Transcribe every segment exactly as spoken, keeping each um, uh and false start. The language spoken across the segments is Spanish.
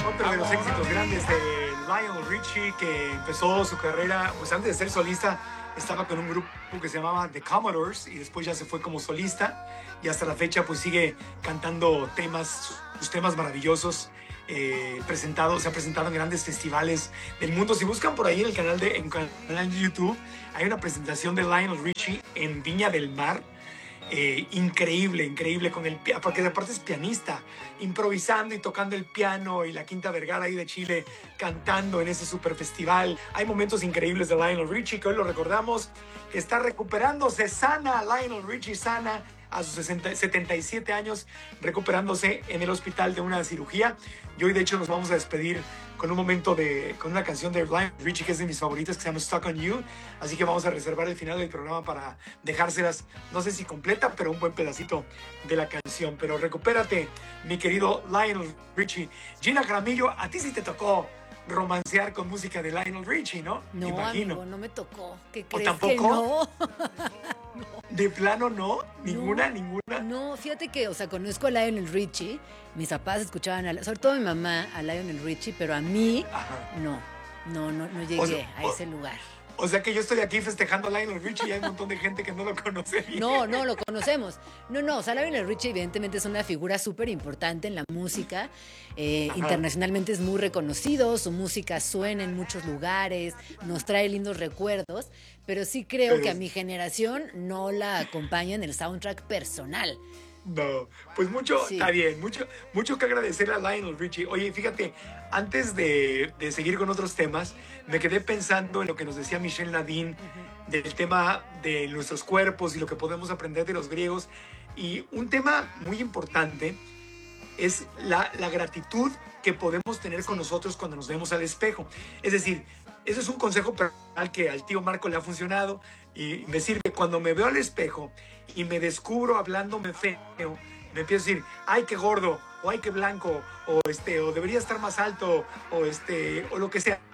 Otro de los éxitos grandes de Lionel Richie, que empezó su carrera, pues antes de ser solista, estaba con un grupo que se llamaba The Commodores y después ya se fue como solista y hasta la fecha pues sigue cantando temas, sus temas maravillosos, eh, presentado, se ha presentado en grandes festivales del mundo. Si buscan por ahí en el canal de, en el canal de YouTube, hay una presentación de Lionel Richie en Viña del Mar. Eh, increíble, increíble con el piano, porque aparte es pianista, improvisando y tocando el piano, y la Quinta Vergara ahí de Chile cantando en ese super festival. Hay momentos increíbles de Lionel Richie que hoy lo recordamos, que está recuperándose, sana, Lionel Richie sana a sus sesenta, setenta y siete años, recuperándose en el hospital de una cirugía. Y hoy de hecho nos vamos a despedir con un momento de, con una canción de Lionel Richie que es de mis favoritas, que se llama Stuck on You. Así que vamos a reservar el final del programa para dejárselas, no sé si completa, pero un buen pedacito de la canción. Pero recupérate, mi querido Lionel Richie. Gina Jaramillo, a ti sí te tocó romancear con música de Lionel Richie, ¿no? No, imagino. amigo, no me tocó. ¿Qué ¿O crees tampoco? que no? No. ¿De plano no? ¿Ninguna, no, ninguna? No, fíjate que, o sea, conozco a Lionel Richie. Mis papás escuchaban, a, sobre todo mi mamá, a Lionel Richie, pero a mí, Ajá. no, no, no, no llegué o sea, a ese lugar. O sea que yo estoy aquí festejando a Lionel Richie y hay un montón de gente que no lo conoce bien. No, no, lo conocemos. No, no, o sea, Lionel Richie evidentemente es una figura súper importante en la música. Eh, internacionalmente es muy reconocido, su música suena en muchos lugares, nos trae lindos recuerdos, pero sí creo pero... que a mi generación no la acompaña en el soundtrack personal. No, pues mucho, sí. Está bien, mucho, mucho que agradecer a Lionel Richie. Oye, fíjate, antes de, de seguir con otros temas, me quedé pensando en lo que nos decía Michel Nadine uh-huh. del tema de nuestros cuerpos y lo que podemos aprender de los griegos. Y un tema muy importante es la, la gratitud que podemos tener con nosotros cuando nos vemos al espejo. Es decir, ese es un consejo personal que al tío Marco le ha funcionado y me sirve. Cuando me veo al espejo y me descubro hablándome feo, me empiezo a decir, ay, qué gordo, o ay, qué blanco, o, este, o debería estar más alto, o, este, o lo que sea.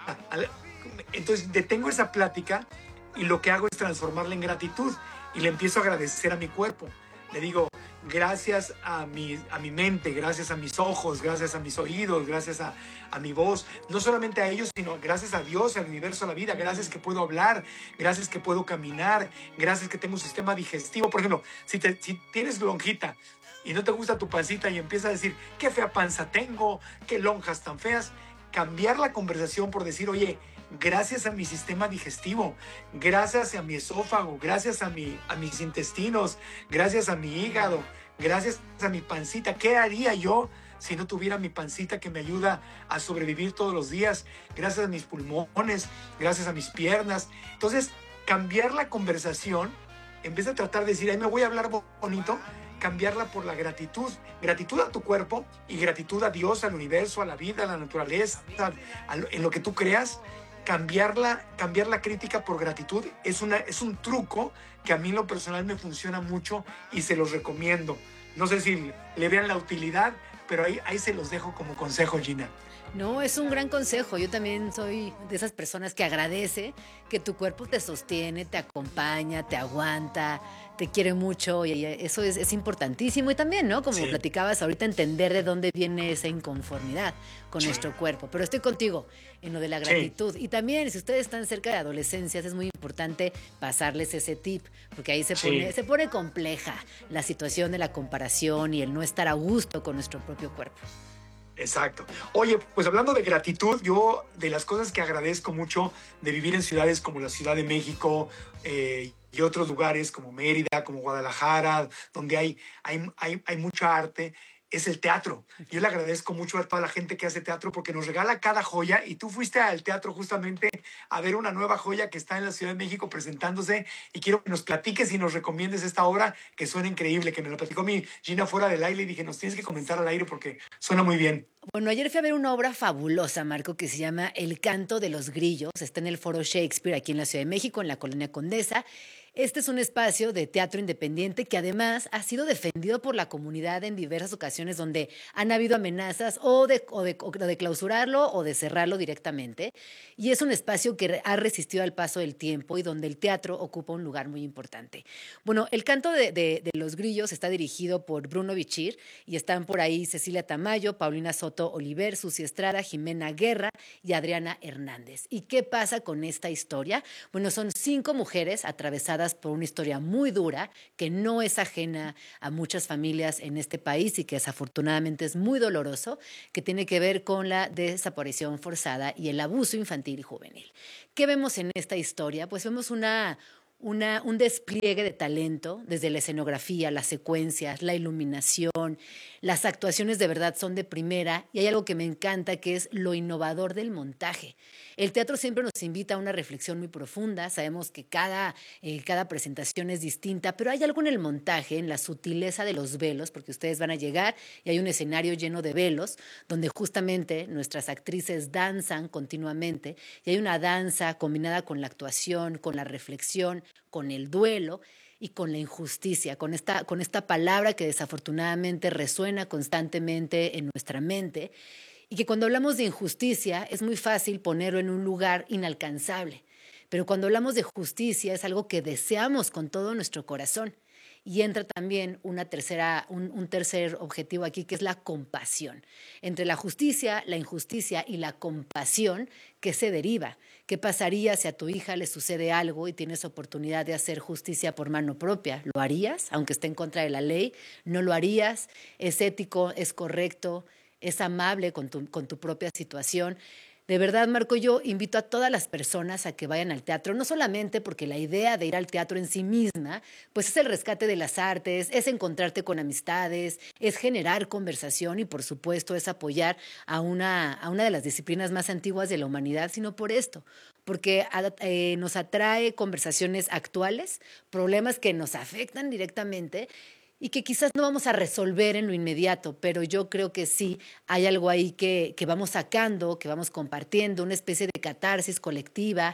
Entonces detengo esa plática y lo que hago es transformarla en gratitud y le empiezo a agradecer a mi cuerpo. Le digo, gracias a mi, a mi mente, gracias a mis ojos, gracias a mis oídos, gracias a, a mi voz, no solamente a ellos, sino gracias a Dios, al universo, a la vida, gracias que puedo hablar, gracias que puedo caminar, gracias que tengo un sistema digestivo. Por ejemplo, si, te, si tienes lonjita y no te gusta tu pancita y empiezas a decir, qué fea panza tengo, qué lonjas tan feas, cambiar la conversación por decir, oye, gracias a mi sistema digestivo, gracias a mi esófago, gracias a, mi, a mis intestinos, gracias a mi hígado, gracias a mi pancita. ¿Qué haría yo si no tuviera mi pancita que me ayuda a sobrevivir todos los días? Gracias a mis pulmones, gracias a mis piernas. Entonces, cambiar la conversación, en vez de tratar de decir, ay, me voy a hablar bonito, cambiarla por la gratitud, gratitud a tu cuerpo y gratitud a Dios, al universo, a la vida, a la naturaleza, a lo, en lo que tú creas. Cambiarla, cambiar la crítica por gratitud es, una, es un truco que a mí en lo personal me funciona mucho y se los recomiendo. No sé si le vean la utilidad, pero ahí, ahí se los dejo como consejo, Gina. No, es un gran consejo. Yo también soy de esas personas que agradece que tu cuerpo te sostiene, te acompaña, te aguanta, te quiere mucho y eso es, es importantísimo. Y también, ¿no? Como sí. platicabas ahorita, entender de dónde viene esa inconformidad con sí. nuestro cuerpo. Pero estoy contigo en lo de la gratitud. Sí. Y también, si ustedes están cerca de adolescencias, es muy importante pasarles ese tip, porque ahí se pone, sí. se pone compleja la situación de la comparación y el no estar a gusto con nuestro propio cuerpo. Exacto. Oye, pues hablando de gratitud, yo de las cosas que agradezco mucho de vivir en ciudades como la Ciudad de México eh, y otros lugares como Mérida, como Guadalajara, donde hay, hay, hay, hay mucha arte, es el teatro. Yo le agradezco mucho a toda la gente que hace teatro porque nos regala cada joya y tú fuiste al teatro justamente a ver una nueva joya que está en la Ciudad de México presentándose y quiero que nos platiques y nos recomiendes esta obra que suena increíble, que me lo platicó mi Gina fuera del aire y dije, nos tienes que comentar al aire porque suena muy bien. Bueno, ayer fui a ver una obra fabulosa, Marco, que se llama El canto de los grillos. Está en el Foro Shakespeare aquí en la Ciudad de México, en la Colonia Condesa. Este es un espacio de teatro independiente que además ha sido defendido por la comunidad en diversas ocasiones donde han habido amenazas o de, o de, o de clausurarlo o de cerrarlo directamente. Y es un espacio que ha resistido al paso del tiempo y donde el teatro ocupa un lugar muy importante. Bueno, el canto de, de, de Los Grillos está dirigido por Bruno Bichir y están por ahí Cecilia Tamayo, Paulina Soto Oliver, Susi Estrada, Jimena Guerra y Adriana Hernández. ¿Y qué pasa con esta historia? Bueno, son cinco mujeres atravesadas por una historia muy dura que no es ajena a muchas familias en este país y que desafortunadamente es muy doloroso, que tiene que ver con la desaparición forzada y el abuso infantil y juvenil. ¿Qué vemos en esta historia? Pues vemos una... Una, un despliegue de talento, desde la escenografía, las secuencias, la iluminación, las actuaciones de verdad son de primera y hay algo que me encanta que es lo innovador del montaje. El teatro siempre nos invita a una reflexión muy profunda, sabemos que cada, eh, cada presentación es distinta, pero hay algo en el montaje, en la sutileza de los velos, porque ustedes van a llegar y hay un escenario lleno de velos, donde justamente nuestras actrices danzan continuamente y hay una danza combinada con la actuación, con la reflexión, con el duelo y con la injusticia, con esta, con esta palabra que desafortunadamente resuena constantemente en nuestra mente y que cuando hablamos de injusticia es muy fácil ponerlo en un lugar inalcanzable, pero cuando hablamos de justicia es algo que deseamos con todo nuestro corazón. Y entra también una tercera, un, un tercer objetivo aquí, que es la compasión. Entre la justicia, la injusticia y la compasión, ¿qué se deriva? ¿Qué pasaría si a tu hija le sucede algo y tienes oportunidad de hacer justicia por mano propia? ¿Lo harías, aunque esté en contra de la ley? ¿No lo harías? ¿Es ético? ¿Es correcto? ¿Es amable con tu, con tu propia situación? De verdad, Marco, yo invito a todas las personas a que vayan al teatro, no solamente porque la idea de ir al teatro en sí misma, pues es el rescate de las artes, es encontrarte con amistades, es generar conversación y por supuesto es apoyar a una, a una de las disciplinas más antiguas de la humanidad, sino por esto, porque eh, nos atrae conversaciones actuales, problemas que nos afectan directamente y que quizás no vamos a resolver en lo inmediato, pero yo creo que sí hay algo ahí que, que vamos sacando, que vamos compartiendo, una especie de catarsis colectiva.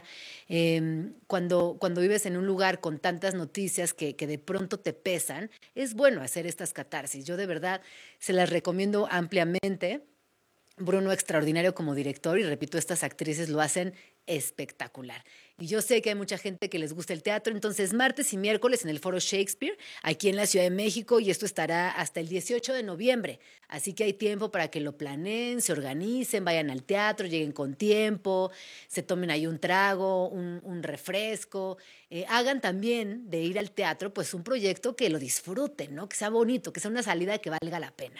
Eh, cuando, cuando vives en un lugar con tantas noticias que, que de pronto te pesan, es bueno hacer estas catarsis. Yo de verdad se las recomiendo ampliamente. Bruno extraordinario como director y repito, estas actrices lo hacen espectacular. Y yo sé que hay mucha gente que les gusta el teatro, entonces martes y miércoles en el Foro Shakespeare, aquí en la Ciudad de México, y esto estará hasta el dieciocho de noviembre. Así que hay tiempo para que lo planeen, se organicen, vayan al teatro, lleguen con tiempo, se tomen ahí un trago, un, un refresco, eh, hagan también de ir al teatro pues un proyecto que lo disfruten, ¿no? Que sea bonito, que sea una salida que valga la pena.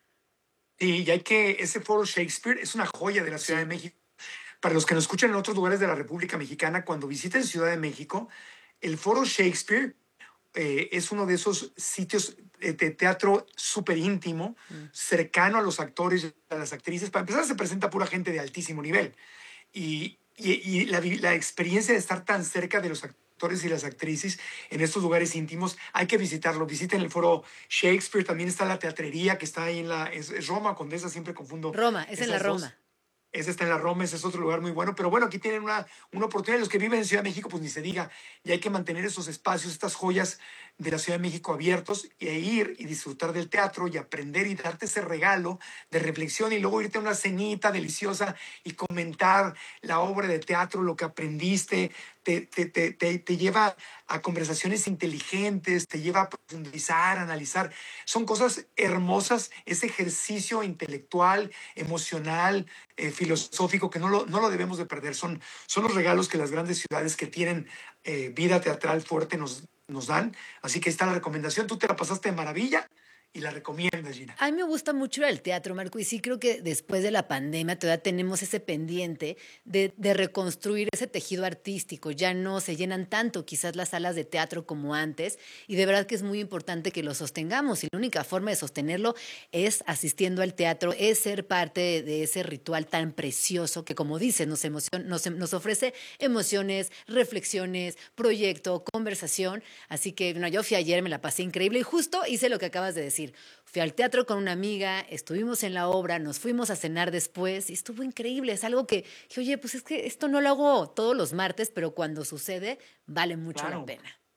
Sí, y hay que, ese Foro Shakespeare es una joya de la Ciudad Sí. de México. Para los que nos escuchan en otros lugares de la República Mexicana, cuando visiten Ciudad de México, el Foro Shakespeare eh, es uno de esos sitios de, de teatro súper íntimo, mm. cercano a los actores y a las actrices. Para empezar, se presenta pura gente de altísimo nivel. Y, y, y la, la experiencia de estar tan cerca de los actores y las actrices en estos lugares íntimos, hay que visitarlo. Visiten el Foro Shakespeare, también está la teatrería que está ahí en la... Es, es Roma, Condesa, siempre confundo. Roma, es en la Roma. Dos. Ese está en la Roma, ese es otro lugar muy bueno. Pero bueno, aquí tienen una, una oportunidad. Los que viven en Ciudad de México, pues ni se diga. Y hay que mantener esos espacios, estas joyas de la Ciudad de México abiertos e ir y disfrutar del teatro y aprender y darte ese regalo de reflexión y luego irte a una cenita deliciosa y comentar la obra de teatro, lo que aprendiste. Te, te, te, te, te lleva a conversaciones inteligentes, te lleva a profundizar, a analizar. Son cosas hermosas, ese ejercicio intelectual, emocional, eh, filosófico, que no lo, no lo debemos de perder. Son, son los regalos que las grandes ciudades que tienen eh, vida teatral fuerte nos, nos dan. Así que está la recomendación. Tú te la pasaste de maravilla y la recomiendas, Gina. A mí me gusta mucho el teatro, Marco, y sí creo que después de la pandemia todavía tenemos ese pendiente de, de reconstruir ese tejido artístico. Ya no se llenan tanto quizás las salas de teatro como antes y de verdad que es muy importante que lo sostengamos y la única forma de sostenerlo es asistiendo al teatro, es ser parte de, de ese ritual tan precioso que, como dices, nos, emocion, nos, nos ofrece emociones, reflexiones, proyecto, conversación. Así que bueno, yo fui ayer, me la pasé increíble y justo hice lo que acabas de decir. Fui al teatro con una amiga, estuvimos en la obra, nos fuimos a cenar después y estuvo increíble. Es algo que dije, oye, pues es que esto no lo hago todos los martes, pero cuando sucede vale mucho claro. la pena.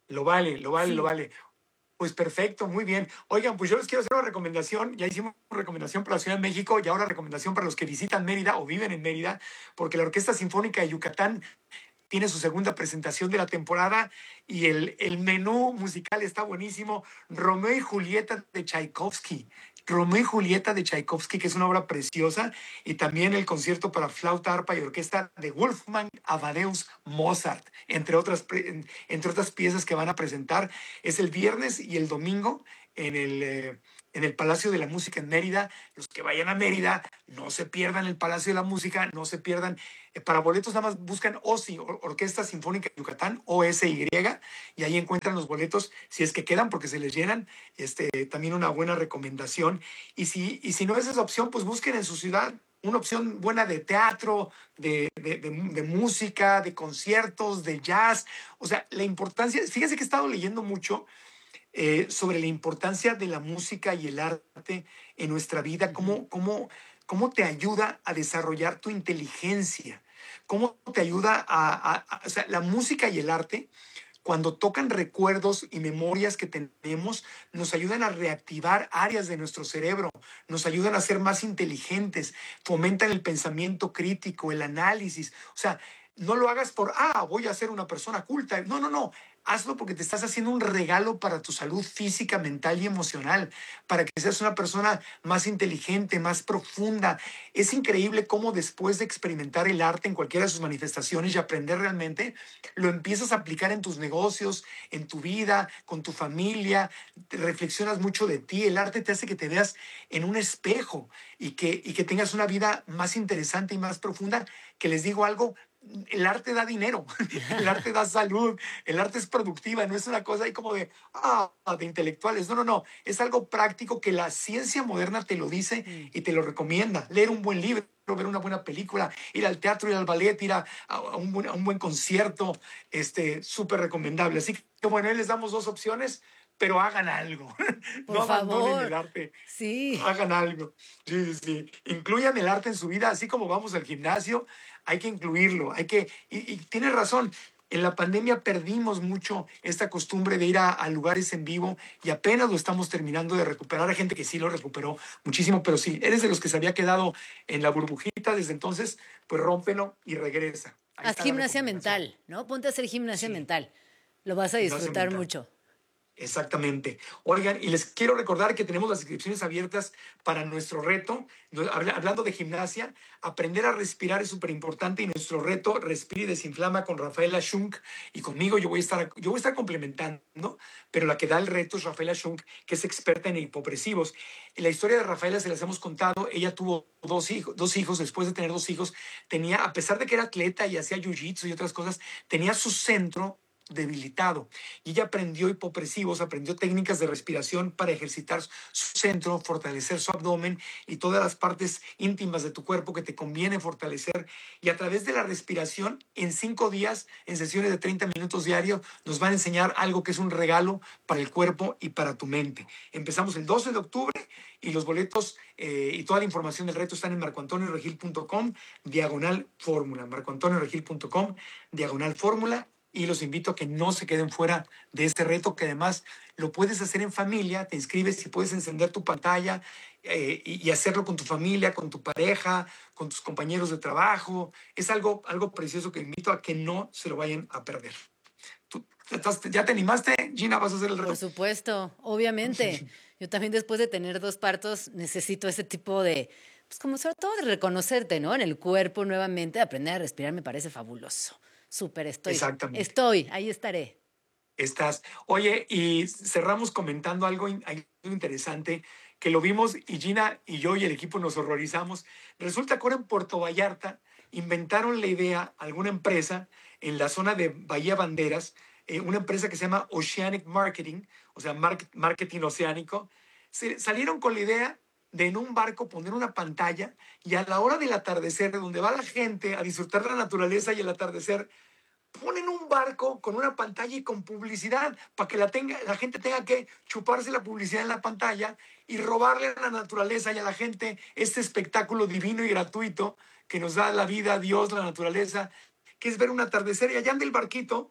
Lo vale, lo vale, lo Sí. vale. Pues perfecto, muy bien. Oigan, pues yo les quiero hacer una recomendación. Ya hicimos una recomendación para la Ciudad de México y ahora recomendación para los que visitan Mérida o viven en Mérida, porque la Orquesta Sinfónica de Yucatán tiene su segunda presentación de la temporada y el, el menú musical está buenísimo. Romeo y Julieta de Tchaikovsky. Romeo y Julieta de Tchaikovsky, que es una obra preciosa, y también el concierto para flauta, arpa y orquesta de Wolfgang Amadeus Mozart, entre otras, entre otras piezas que van a presentar. Es el viernes y el domingo en el, eh, en el Palacio de la Música en Mérida. Los que vayan a Mérida, no se pierdan el Palacio de la Música, no se pierdan. Eh, para boletos nada más buscan O S I, Or- Orquesta Sinfónica de Yucatán, O S Y, y ahí encuentran los boletos si es que quedan porque se les llenan. Este, también una buena recomendación. Y si, y si no es esa opción, pues busquen en su ciudad una opción buena de teatro, de, de, de, de música, de conciertos, de jazz. O sea, la importancia, fíjense que he estado leyendo mucho eh, sobre la importancia de la música y el arte en nuestra vida, Ujú. cómo, cómo, cómo te ayuda a desarrollar tu inteligencia, cómo te ayuda a, a, a, o sea, la música y el arte, cuando tocan recuerdos y memorias que tenemos, nos ayudan a reactivar áreas de nuestro cerebro, nos ayudan a ser más inteligentes, fomentan el pensamiento crítico, el análisis. O sea, no lo hagas por, ah, voy a ser una persona culta. No, no, no. Hazlo porque te estás haciendo un regalo para tu salud física, mental y emocional, para que seas una persona más inteligente, más profunda. Es increíble cómo después de experimentar el arte en cualquiera de sus manifestaciones y aprender realmente, lo empiezas a aplicar en tus negocios, en tu vida, con tu familia, te reflexionas mucho de ti, el arte te hace que te veas en un espejo y que, y que tengas una vida más interesante y más profunda, que les digo algo, el arte da dinero, el arte da salud, el arte es productiva, no es una cosa ahí como de, ah, de intelectuales, no, no, no, es algo práctico que la ciencia moderna te lo dice Mm. y te lo recomienda, leer un buen libro, ver una buena película, ir al teatro, ir al ballet, ir a, a un, buen, a un buen concierto, este, súper recomendable. Así que bueno, ahí les damos dos opciones, pero hagan algo, Por no abandonen favor. el arte, Sí. hagan algo. Sí, sí, sí. Incluyan el arte en su vida, así como vamos al gimnasio, hay que incluirlo, hay que, y, y tienes razón, en la pandemia perdimos mucho esta costumbre de ir a, a lugares en vivo y apenas lo estamos terminando de recuperar. Hay gente que sí lo recuperó muchísimo, pero sí, eres de los que se había quedado en la burbujita desde entonces, pues rómpelo y regresa. Ahí Haz está la gimnasia recomendación. mental, ¿no? Ponte a hacer gimnasia Sí, mental. Lo vas a gimnasia disfrutar mental. mucho. Exactamente. Oigan, y les quiero recordar que tenemos las inscripciones abiertas para nuestro reto. No, habla- Hablando de gimnasia, aprender a respirar es súper importante y nuestro reto Respira y Desinflama con Rafaela Schunk y conmigo yo voy a estar, yo voy a estar complementando, pero la que da el reto es Rafaela Schunk, que es experta en hipopresivos. La historia de Rafaela se las hemos contado. Ella tuvo dos hijos, dos hijos, después de tener dos hijos, tenía, a pesar de que era atleta y hacía jiu-jitsu y otras cosas, tenía su centro debilitado y ella aprendió hipopresivos, aprendió técnicas de respiración para ejercitar su centro, fortalecer su abdomen y todas las partes íntimas de tu cuerpo que te conviene fortalecer. Y a través de la respiración, en cinco días, en sesiones de treinta minutos diarios, nos van a enseñar algo que es un regalo para el cuerpo y para tu mente. Empezamos el doce de octubre y los boletos eh, y toda la información del reto están en marcoantonioregil.com, diagonal fórmula, marcoantonioregil.com, diagonal fórmula. Y los invito a que no se queden fuera de este reto, que además lo puedes hacer en familia, te inscribes y puedes encender tu pantalla eh, y, y, hacerlo con tu familia, con tu pareja, con tus compañeros de trabajo. Es algo, algo precioso que invito a que no se lo vayan a perder. ¿Tú, estás, ¿Ya te animaste, Gina? ¿Vas a hacer el Por reto? supuesto, obviamente. Yo también después de tener dos partos necesito ese tipo de, pues como sobre todo de reconocerte, ¿no? En el cuerpo nuevamente, aprender a respirar me parece fabuloso. Súper, estoy, Exactamente. estoy, ahí estaré. Estás. Oye, y cerramos comentando algo, in- algo interesante que lo vimos y Gina y yo y el equipo nos horrorizamos. Resulta que ahora en Puerto Vallarta inventaron la idea, alguna empresa en la zona de Bahía Banderas, eh, una empresa que se llama Oceanic Marketing, o sea, mar- marketing oceánico, se salieron con la idea de en un barco poner una pantalla y a la hora del atardecer, donde va la gente a disfrutar de la naturaleza y el atardecer, ponen un barco con una pantalla y con publicidad para que la, tenga, la gente tenga que chuparse la publicidad en la pantalla y robarle a la naturaleza y a la gente este espectáculo divino y gratuito que nos da la vida, Dios, la naturaleza, que es ver un atardecer y allá anda el barquito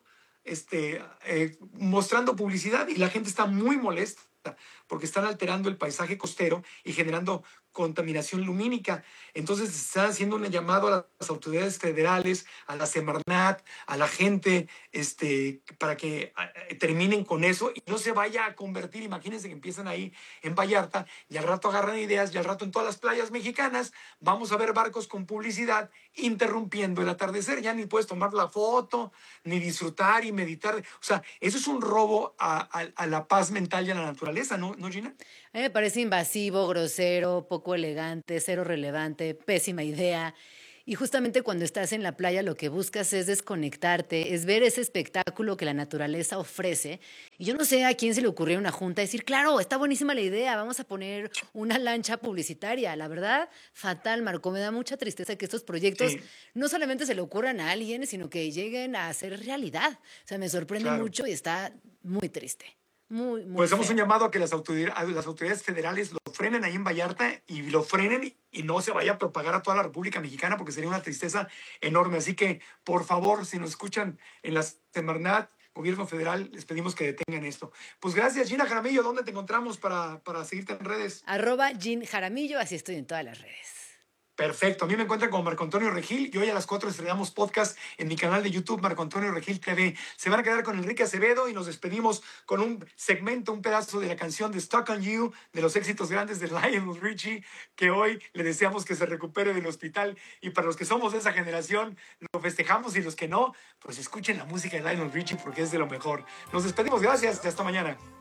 este, eh, mostrando publicidad y la gente está muy molesta porque están alterando el paisaje costero y generando contaminación lumínica. Entonces están haciendo un llamado a las autoridades federales, a la Semarnat, a la gente, este, para que eh, terminen con eso y no se vaya a convertir. Imagínense que empiezan ahí en Vallarta y al rato agarran ideas y al rato en todas las playas mexicanas vamos a ver barcos con publicidad interrumpiendo el atardecer. Ya ni puedes tomar la foto, ni disfrutar y meditar. O sea, eso es un robo a, a, a la paz mental y a la naturaleza, ¿no, ¿no, Gina? A mí me parece invasivo, grosero, poco elegante, cero relevante, pésima idea. Y justamente cuando estás en la playa lo que buscas es desconectarte, es ver ese espectáculo que la naturaleza ofrece. Y yo no sé a quién se le ocurrió en una junta decir, claro, está buenísima la idea, vamos a poner una lancha publicitaria. La verdad, fatal, Marco. Me da mucha tristeza que estos proyectos Sí, no solamente se le ocurran a alguien, sino que lleguen a ser realidad. O sea, me sorprende claro. mucho y está muy triste. Muy, muy Pues hacemos un feo. llamado a que las autoridades, a las autoridades federales lo frenen ahí en Vallarta y lo frenen y, y no se vaya a propagar a toda la República Mexicana porque sería una tristeza enorme. Así que, por favor, si nos escuchan en la Semarnat, gobierno federal, les pedimos que detengan esto. Pues gracias, Gina Jaramillo. ¿Dónde te encontramos para, para seguirte en redes? Arroba Jean Jaramillo, así estoy en todas las redes. Perfecto. A mí me encuentran como Marco Antonio Regil y hoy a las cuatro estrenamos podcast en mi canal de YouTube, Marco Antonio Regil T V. Se van a quedar con Enrique Acevedo y nos despedimos con un segmento, un pedazo de la canción de Stuck on You, de los éxitos grandes de Lionel Richie, que hoy le deseamos que se recupere del hospital. Y para los que somos de esa generación, lo festejamos y los que no, pues escuchen la música de Lionel Richie porque es de lo mejor. Nos despedimos. Gracias. Hasta mañana.